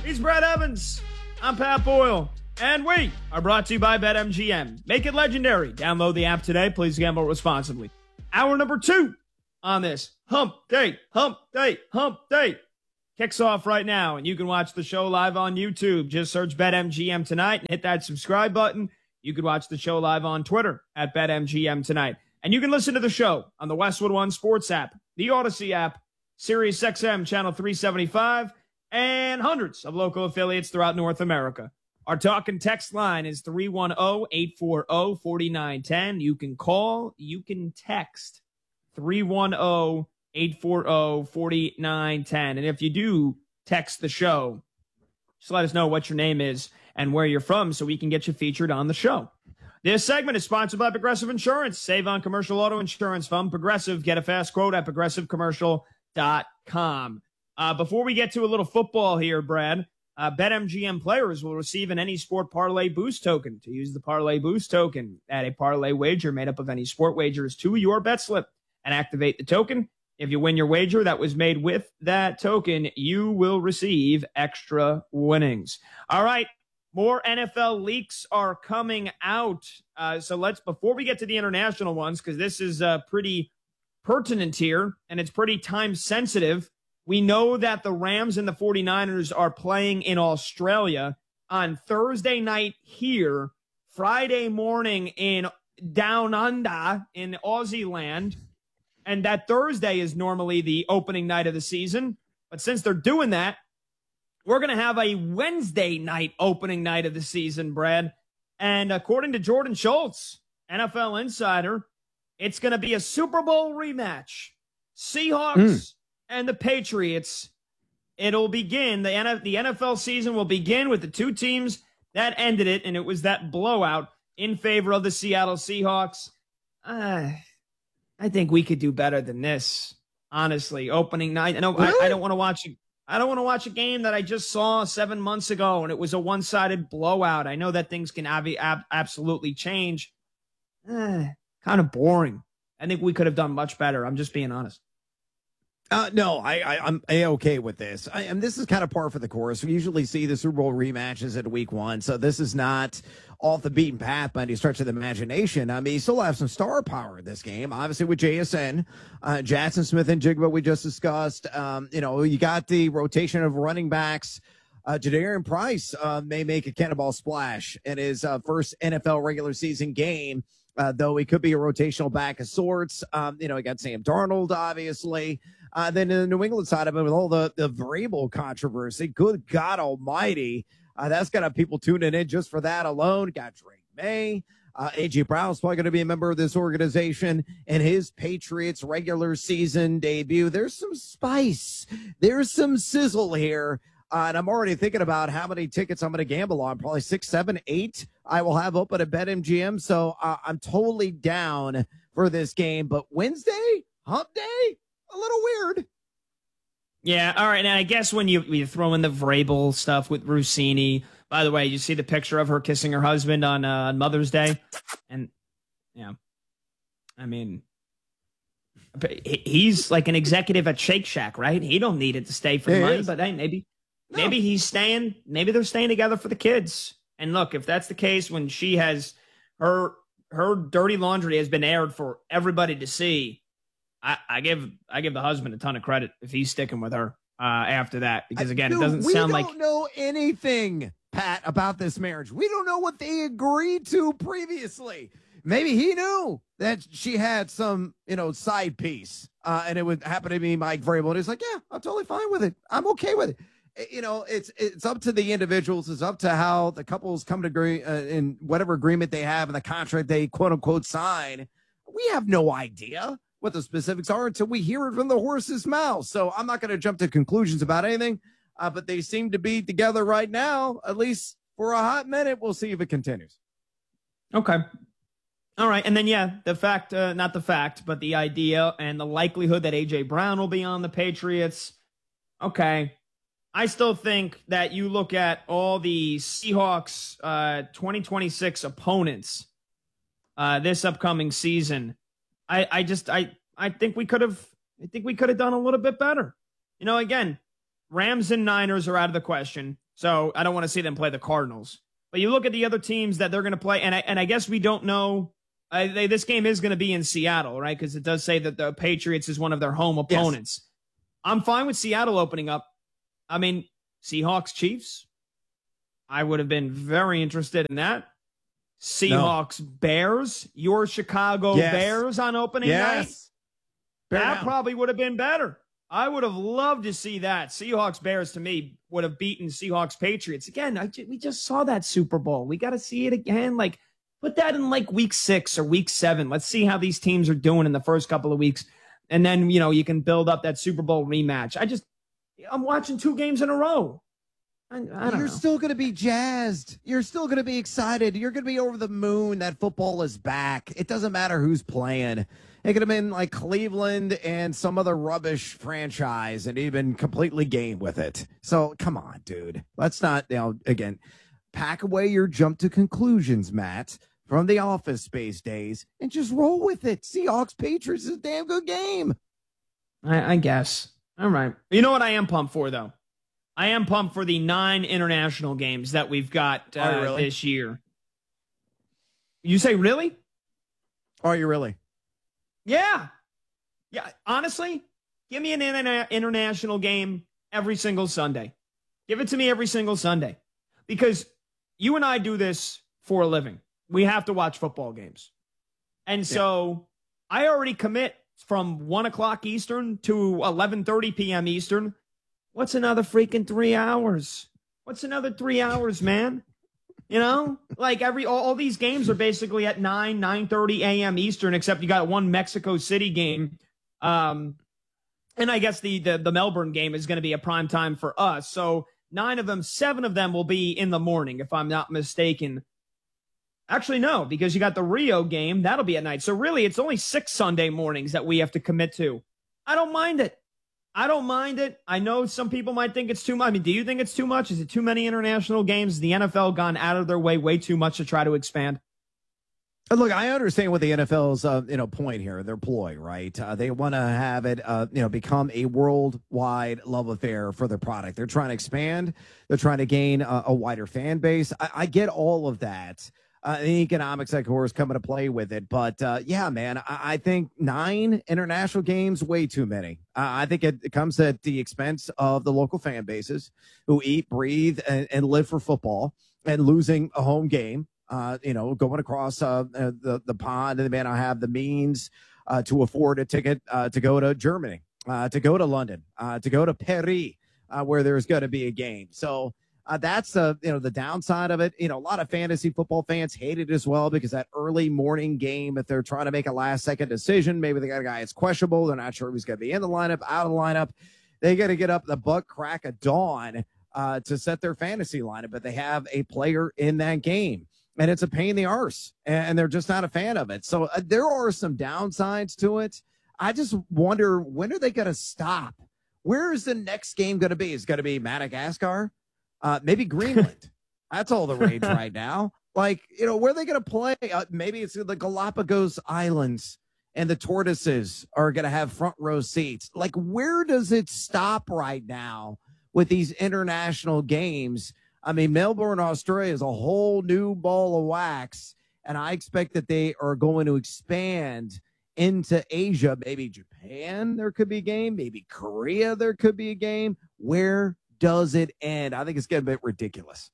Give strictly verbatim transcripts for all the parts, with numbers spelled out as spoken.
He's Brad Evans. I'm Pat Boyle. And we are brought to you by BetMGM. Make it legendary. Download the app today. Please gamble responsibly. Hour number two on this Hump Day, Hump Day, Hump Day kicks off right now. And you can watch the show live on YouTube. Just search BetMGM tonight and hit that subscribe button. You can watch the show live on Twitter at BetMGM tonight. And you can listen to the show on the Westwood One Sports app, the Odyssey app, Sirius X M Channel three seventy-five, and hundreds of local affiliates throughout North America. Our talk and text line is three one zero, eight four zero, four nine one zero. You can call, you can text three one zero, eight four zero, four nine one zero. And if you do text the show, just let us know what your name is and where you're from so we can get you featured on the show. This segment is sponsored by Progressive Insurance. Save on commercial auto insurance from Progressive. Get a fast quote at progressive commercial dot com. Uh, before we get to a little football here, Brad, uh, BetMGM players will receive an Any Sport Parlay Boost token. To use the Parlay Boost token, add a parlay wager made up of any sport wagers to your bet slip and activate the token. If you win your wager that was made with that token, you will receive extra winnings. All right, more N F L leaks are coming out. Uh, so let's, before we get to the international ones, because this is uh, pretty pertinent here and it's pretty time sensitive. We know that the Rams and the 49ers are playing in Australia on Thursday night here, Friday morning in Down Under in Aussie land. And that Thursday is normally the opening night of the season. But since they're doing that, we're going to have a Wednesday night opening night of the season, Brad. And according to Jordan Schultz, N F L insider, it's going to be a Super Bowl rematch. Seahawks mm. and the Patriots. It'll begin, the N F L season will begin with the two teams that ended it, and it was that blowout in favor of the Seattle Seahawks. Uh, I think we could do better than this, honestly. Opening night. I know really? I, I don't want to watch it. I don't want to watch a game that I just saw seven months ago, and it was a one-sided blowout. I know that things can ab- ab- absolutely change. Eh, kind of boring. I think we could have done much better. I'm just being honest. Uh, no, I, I, I'm A-okay with this. I, and this is kind of par for the course. We usually see the Super Bowl rematches at week one, so this is not off the beaten path by any stretch of the imagination. I mean, you still have some star power in this game, obviously with J S N, uh, Jackson Smith and Jigba we just discussed. Um, you know, you got the rotation of running backs. Uh, Jadarian Price uh, may make a cannonball splash in his uh, first N F L regular season game, uh, though he could be a rotational back of sorts. Um, you know, you got Sam Darnold, obviously. Uh, then in the New England side of it, with all the, the Vrabel controversy, good God almighty, uh, that's got people tuning in just for that alone. Got Drake May. Uh, A J. Brown's probably going to be a member of this organization in his Patriots regular season debut. There's some spice. There's some sizzle here. Uh, and I'm already thinking about how many tickets I'm going to gamble on. Probably six, seven, eight I will have open at BetMGM. So uh, I'm totally down for this game. But Wednesday, hump day? A little weird. Yeah, all right. And I guess when you, you throw in the Vrabel stuff with Rossini, by the way, you see the picture of her kissing her husband on uh, Mother's Day. And, yeah, I mean, he's like an executive at Shake Shack, right? He don't need it to stay for the money, but hey, maybe, no. maybe he's staying. Maybe they're staying together for the kids. And look, if that's the case, when she has her, her dirty laundry has been aired for everybody to see, I, I give I give the husband a ton of credit if he's sticking with her uh, after that. Because, again, Dude, it doesn't sound like... We don't know anything, Pat, about this marriage. We don't know what they agreed to previously. Maybe he knew that she had some, you know, side piece, uh, and it would happen to be Mike Vrabel. And he's like, yeah, I'm totally fine with it. I'm okay with it. You know, it's it's up to the individuals. It's up to how the couples come to agree uh, in whatever agreement they have in the contract they, quote-unquote, sign. We have no idea what the specifics are until we hear it from the horse's mouth. So I'm not going to jump to conclusions about anything, uh, but they seem to be together right now, at least for a hot minute. We'll see if it continues. Okay. All right. And then, yeah, the fact, uh, not the fact, but the idea and the likelihood that A J. Brown will be on the Patriots. Okay. I still think that you look at all the Seahawks uh, twenty twenty-six opponents uh, this upcoming season. I, I just I I think we could have I think we could have done a little bit better. You know, again, Rams and Niners are out of the question. So I don't want to see them play the Cardinals. But you look at the other teams that they're going to play, and I, and I guess we don't know. Uh, they, this game is going to be in Seattle, right? Because it does say that the Patriots is one of their home opponents. Yes. I'm fine with Seattle opening up. I mean, Seahawks, Chiefs. I would have been very interested in that. Seahawks, no. Bears. Your Chicago yes. Bears on opening yes. night. That now. probably would have been better. I would have loved to see that. Seahawks, Bears, to me, would have beaten Seahawks, Patriots. Again, I, we just saw that Super Bowl. We got to see it again. Like, put that in like week six or week seven. Let's see how these teams are doing in the first couple of weeks. And then, you know, you can build up that Super Bowl rematch. I just, I'm watching two games in a row. I, I don't You're know. still going to be jazzed. You're still going to be excited. You're going to be over the moon that football is back. It doesn't matter who's playing. It could have been like Cleveland and some other rubbish franchise, and you've been completely game with it. So come on, dude. Let's not, you know, again, pack away your jump to conclusions, Matt, from the Office Space days, and just roll with it. Seahawks Patriots is a damn good game. I, I guess. All right. You know what I am pumped for, though? I am pumped for the nine international games that we've got uh, oh, really? this year. You say really? Are you really? Yeah. Yeah. Honestly, give me an interna- international game every single Sunday. Give it to me every single Sunday. Because you and I do this for a living. We have to watch football games. And so yeah. I already commit from one o'clock Eastern to eleven thirty p.m. Eastern. What's another freaking three hours? What's another three hours, man? You know, like every all, all these games are basically at nine, nine thirty a.m. Eastern, except you got one Mexico City game. Um, and I guess the, the, the Melbourne game is going to be a prime time for us. So nine of them, seven of them will be in the morning, if I'm not mistaken. Actually, no, because you got the Rio game. That'll be at night. So really, it's only six Sunday mornings that we have to commit to. I don't mind it. I don't mind it. I know some people might think it's too much. I mean, do you think it's too much? Is it too many international games? Has the N F L gone out of their way way too much to try to expand? Look, I understand what the N F L's uh, you know point here, their ploy, right? Uh, they want to have it uh, you know become a worldwide love affair for their product. They're trying to expand. They're trying to gain a, a wider fan base. I, I get all of that. Uh, the economics, of course, come into play with it. But, uh, yeah, man, I, I think nine international games, way too many. Uh, I think it, it comes at the expense of the local fan bases who eat, breathe, and, and live for football, and losing a home game, uh, you know, going across uh, the, the pond, and they may not have the means uh, to afford a ticket uh, to go to Germany, uh, to go to London, uh, to go to Paris, uh, where there's going to be a game. So, Uh, that's the you know the downside of it. You know, a lot of fantasy football fans hate it as well because that early morning game, if they're trying to make a last second decision, maybe they got a guy that's questionable, they're not sure who's going to be in the lineup, out of the lineup. They got to get up the butt crack of dawn uh, to set their fantasy lineup, but they have a player in that game, and it's a pain in the arse, and they're just not a fan of it. So uh, there are some downsides to it. I just wonder, when are they going to stop? Where is the next game going to be? Is it going to be Madagascar? Uh, maybe Greenland. That's all the rage right now. Like, you know, where are they going to play? Uh, maybe it's the Galapagos Islands and the tortoises are going to have front row seats. Like, where does it stop right now with these international games? I mean, Melbourne, Australia is a whole new ball of wax, and I expect that they are going to expand into Asia. Maybe Japan, there could be a game. Maybe Korea, there could be a game. Where does it end? I think it's getting a bit ridiculous.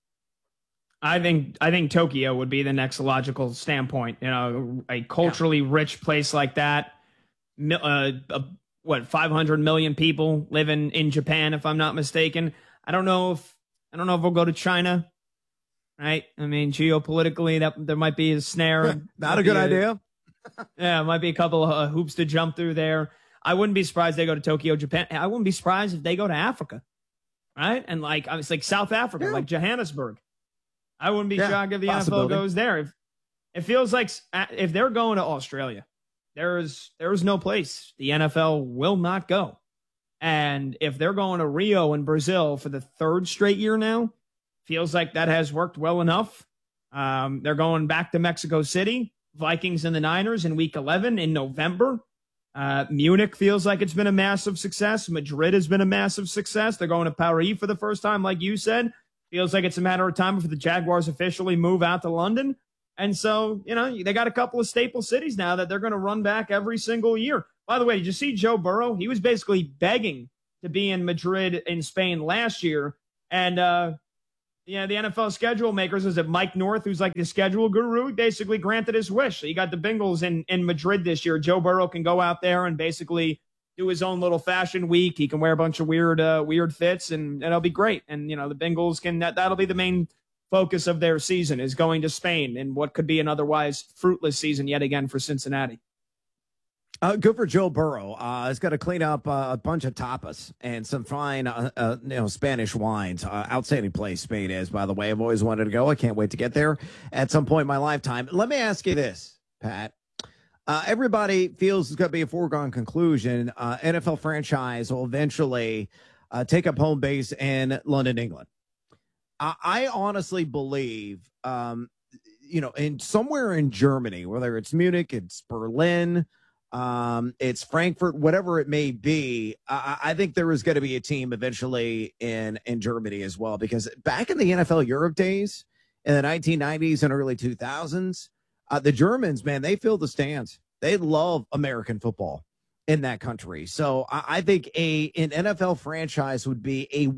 I think I think Tokyo would be the next logical standpoint. You know, a culturally yeah. rich place like that. Uh, uh, what five hundred million people living in Japan, if I'm not mistaken. I don't know if I don't know if we'll go to China. Right? I mean, geopolitically, that there might be a snare. Not a good a, idea. Yeah, it might be a couple of uh, hoops to jump through there. I wouldn't be surprised if they go to Tokyo, Japan. I wouldn't be surprised if they go to Africa. Right? And like, it's like South Africa, yeah. like Johannesburg. I wouldn't be yeah, shocked if the N F L goes there. If, it feels like if they're going to Australia, there is, there is no place the N F L will not go. And if they're going to Rio in Brazil for the third straight year now, feels like that has worked well enough. Um, they're going back to Mexico City, Vikings and the Niners in week eleven in November. Uh, Munich feels like it's been a massive success. Madrid has been a massive success. They're going to Paris for the first time, like you said. feels like it's a matter of time before the Jaguars officially move out to London. And so, you know, they got a couple of staple cities now that they're going to run back every single year. By the way, did you see Joe Burrow? He was basically begging to be in Madrid in Spain last year. And, uh, yeah, the N F L schedule makers, is it Mike North, who's like the schedule guru, basically granted his wish. So you got the Bengals in, in Madrid this year. Joe Burrow can go out there and basically do his own little fashion week. He can wear a bunch of weird, uh, weird fits, and it'll be great. And, you know, the Bengals can, that, that'll be the main focus of their season, is going to Spain in what could be an otherwise fruitless season yet again for Cincinnati. Uh, good for Joe Burrow. Uh, he's got to clean up uh, a bunch of tapas and some fine, uh, uh, you know, Spanish wines. Uh, outstanding place Spain is, by the way. I've always wanted to go. I can't wait to get there at some point in my lifetime. Let me ask you this, Pat. Uh, everybody feels it's going to be a foregone conclusion. Uh, N F L franchise will eventually uh, take up home base in London, England. I, I honestly believe, um, you know, in somewhere in Germany, whether it's Munich, it's Berlin, um, it's Frankfurt, whatever it may be, I, I think there is going to be a team eventually in, in Germany as well, because back in the N F L Europe days in the nineteen nineties and early two thousands, uh, the Germans, man, they filled the stands. They love American football in that country. So I, I think a an N F L franchise would be a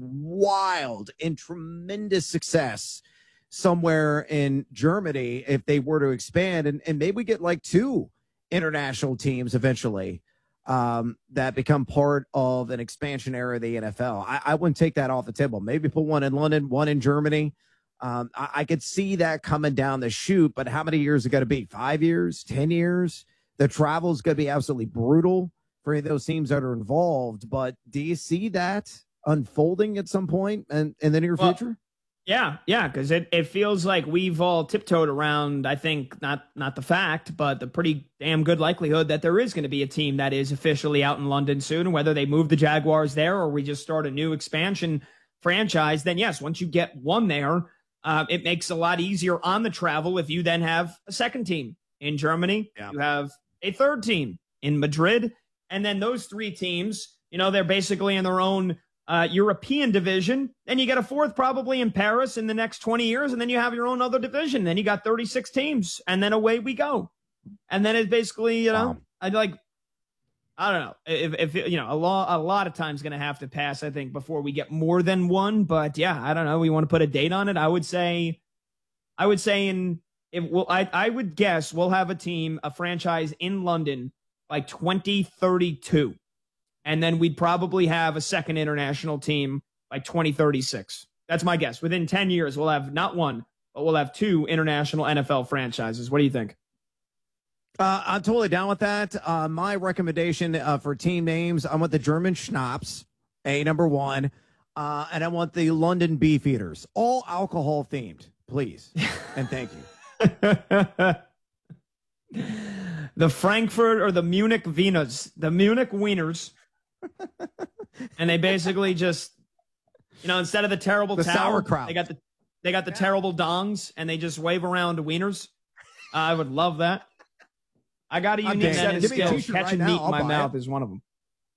wild and tremendous success somewhere in Germany if they were to expand, and, and maybe we get like two international teams eventually um, that become part of an expansion era of the N F L. I, I wouldn't take that off the table. Maybe put one in London, one in Germany. Um, I, I could see that coming down the chute, but how many years is it going to be? Five years, ten years? The travel is going to be absolutely brutal for any of those teams that are involved. But do you see that unfolding at some point in, in the near well, future? Yeah, yeah, because it, it feels like we've all tiptoed around, I think, not not the fact, but the pretty damn good likelihood that there is going to be a team that is officially out in London soon. And whether they move the Jaguars there or we just start a new expansion franchise, then yes, once you get one there, uh, it makes it a lot easier on the travel if you then have a second team in Germany. Yeah. You have a third team in Madrid. And then those three teams, you know, they're basically in their own uh, European division. Then you get a fourth probably in Paris in the next twenty years. And then you have your own other division. Then you got thirty-six teams. And then away we go. And then it's basically, you know, wow. I'd like, I don't know, if, if you know, a lot, a lot of time's going to have to pass, I think, before we get more than one. But yeah, I don't know. We want to put a date on it. I would say, I would say in, if well, I, I would guess we'll have a team, a franchise in London by twenty thirty-two. And then we'd probably have a second international team by twenty thirty-six. That's my guess. Within ten years, we'll have not one, but we'll have two international N F L franchises. What do you think? Uh, I'm totally down with that. Uh, my recommendation uh, for team names, I want the German Schnapps, A, number one, uh, and I want the London Beefeaters, all alcohol themed, please. And thank you. The Frankfurt or the Munich Wieners, the Munich Wieners. And they basically just, you know, instead of the terrible the tower, sauerkraut. they got the they got the yeah. terrible dongs, and they just wave around the wieners. Uh, I would love that. I got a unique set of skills. Catching right meat in my mouth it. is one of them.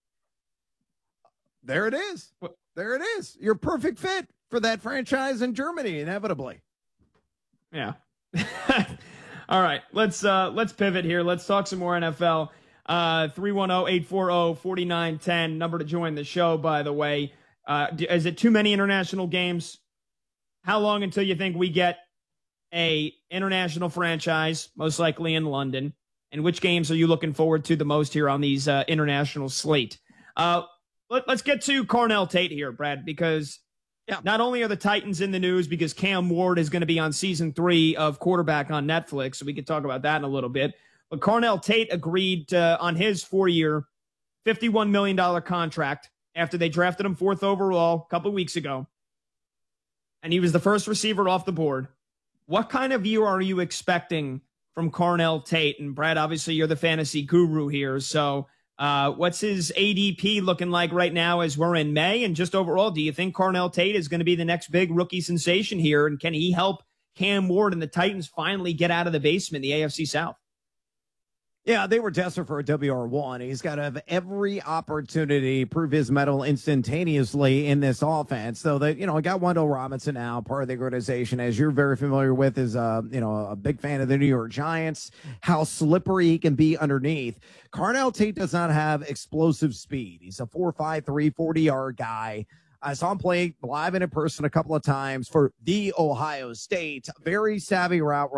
There it is. There it is. You're a perfect fit for that franchise in Germany, inevitably. Yeah. All right, let's uh, let's pivot here. Let's talk some more N F L. Uh, three one zero, eight four zero, four nine one zero, number to join the show, by the way. Uh, is it too many international games? How long until you think we get a international franchise, most likely in London? And which games are you looking forward to the most here on these uh, international slate? Uh, let, let's get to Carnell Tate here, Brad, because yeah. not only are the Titans in the news because Cam Ward is going to be on season three of Quarterback on Netflix, so we can talk about that in a little bit. But Carnell Tate agreed uh, on his four-year, fifty-one million dollars contract after they drafted him fourth overall a couple of weeks ago. And he was the first receiver off the board. What kind of year are you expecting from Carnell Tate? And Brad, obviously you're the fantasy guru here. So uh, what's his A D P looking like right now as we're in May? And just overall, do you think Carnell Tate is going to be the next big rookie sensation here? And can he help Cam Ward and the Titans finally get out of the basement in the A F C South? Yeah, they were desperate for a W R one. He's got to have every opportunity to prove his mettle instantaneously in this offense. So that, you know, I got Wendell Robinson now, part of the organization, as you're very familiar with, is, uh, you know, a big fan of the New York Giants, how slippery he can be underneath. Carnell Tate does not have explosive speed. He's a four five three, forty-yard guy. I saw him play live and in person a couple of times for the Ohio State. Very savvy route